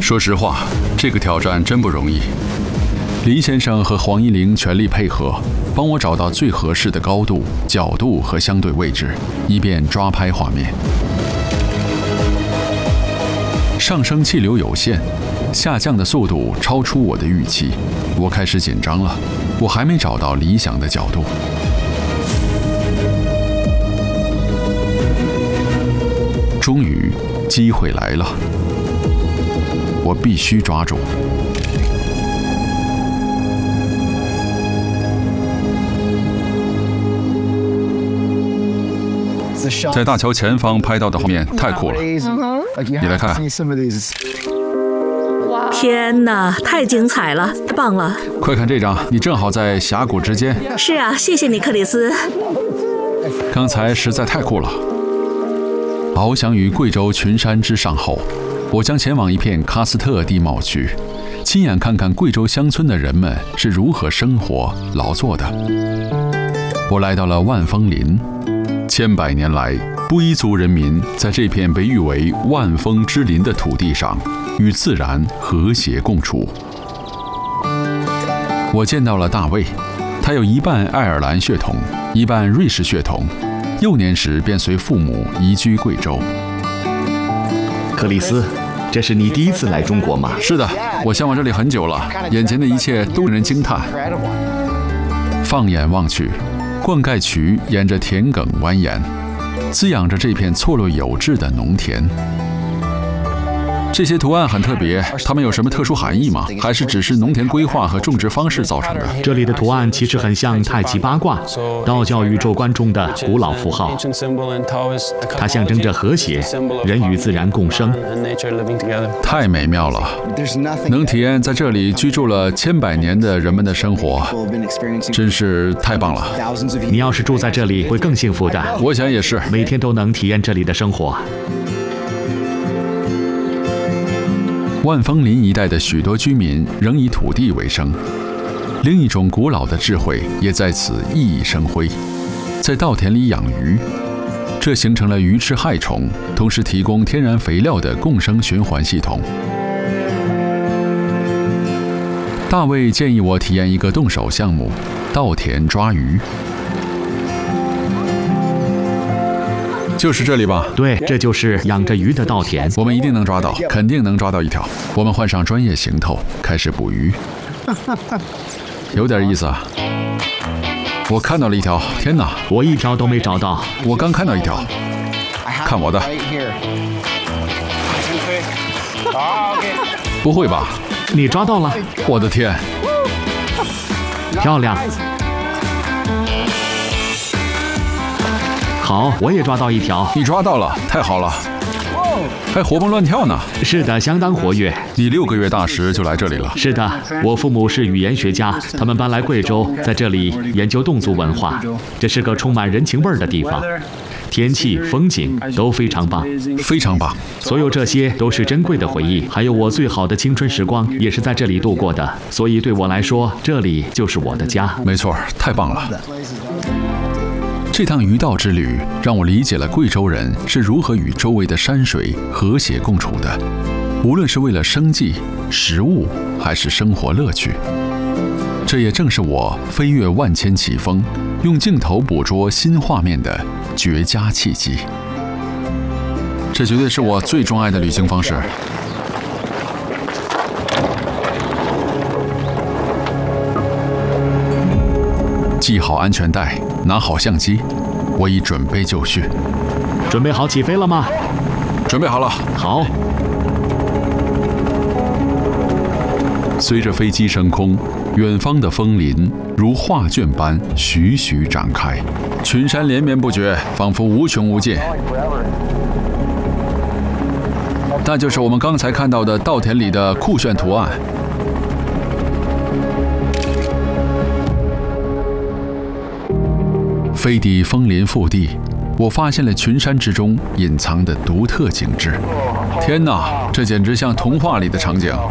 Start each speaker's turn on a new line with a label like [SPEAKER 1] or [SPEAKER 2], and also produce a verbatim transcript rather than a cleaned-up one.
[SPEAKER 1] 说实话，这个挑战真不容易。林先生和黄一玲全力配合，帮我找到最合适的高度、角度和相对位置，以便抓拍画面。上升气流有限，下降的速度超出我的预期，我开始紧张了。我还没找到理想的角度。终于，机会来了，我必须抓住。在大桥前方拍到的画面太酷了，你来看。
[SPEAKER 2] 天哪，太精彩了，太棒了！
[SPEAKER 1] 快看这张，你正好在峡谷之间。
[SPEAKER 2] 是啊，谢谢你，克里斯。
[SPEAKER 1] 刚才实在太酷了。翱翔于贵州群山之上后，我将前往一片喀斯特地貌区，亲眼看看贵州乡村的人们是如何生活劳作的。我来到了万峰林，千百年来，布依族人民在这片被誉为万峰之林的土地上，与自然和谐共处。我见到了大卫，他有一半爱尔兰血统，一半瑞士血统，幼年时便随父母移居贵州。
[SPEAKER 3] 克里斯，这是你第一次来中国吗？
[SPEAKER 1] 是的，我向往这里很久了，眼前的一切都令人惊叹。放眼望去，灌溉渠沿着田埂蜿蜒，滋养着这片错落有致的农田。这些图案很特别，它们有什么特殊含义吗？还是只是农田规划和种植方式造成的？
[SPEAKER 3] 这里的图案其实很像太极八卦，道教宇宙观中的古老符号。它象征着和谐，人与自然共生。
[SPEAKER 1] 太美妙了，能体验在这里居住了千百年的人们的生活，真是太棒了。
[SPEAKER 3] 你要是住在这里，会更幸福的。
[SPEAKER 1] 我想也是，
[SPEAKER 3] 每天都能体验这里的生活。
[SPEAKER 1] 万峰林一带的许多居民仍以土地为生，另一种古老的智慧也在此熠熠生辉，在稻田里养鱼，这形成了鱼吃害虫，同时提供天然肥料的共生循环系统。大卫建议我体验一个动手项目——稻田抓鱼。就是这里吧？
[SPEAKER 3] 对，这就是养着鱼的稻田。
[SPEAKER 1] 我们一定能抓到，肯定能抓到一条。我们换上专业行头，开始捕鱼。有点意思啊！我看到了一条，天哪！
[SPEAKER 3] 我一条都没找到。
[SPEAKER 1] 我刚看到一条，看我的！不会吧？
[SPEAKER 3] 你抓到了？
[SPEAKER 1] 我的天！
[SPEAKER 3] 漂亮！好，我也抓到一条。
[SPEAKER 1] 你抓到了，太好了，还活蹦乱跳呢。
[SPEAKER 3] 是的，相当活跃。
[SPEAKER 1] 你六个月大时就来这里了？
[SPEAKER 3] 是的，我父母是语言学家，他们搬来贵州，在这里研究侗族文化。这是个充满人情味儿的地方，天气、风景都非常棒，
[SPEAKER 1] 非常棒。
[SPEAKER 3] 所有这些都是珍贵的回忆，还有我最好的青春时光也是在这里度过的。所以对我来说，这里就是我的家。
[SPEAKER 1] 没错，太棒了。这趟渔道之旅让我理解了贵州人是如何与周围的山水和谐共处的，无论是为了生计、食物，还是生活乐趣。这也正是我飞越万千奇峰，用镜头捕捉新画面的绝佳契机。这绝对是我最钟爱的旅行方式。系好安全带，拿好相机，我已准备就绪。
[SPEAKER 3] 准备好起飞了吗？
[SPEAKER 1] 准备好了。
[SPEAKER 3] 好。
[SPEAKER 1] 随着飞机升空，远方的枫林如画卷般徐徐展开，群山连绵不绝，仿佛无穷无尽。那就是我们刚才看到的稻田里的酷炫图案。飞抵枫林腹地，我发现了群山之中隐藏的独特景致。天哪，这简直像童话里的场景。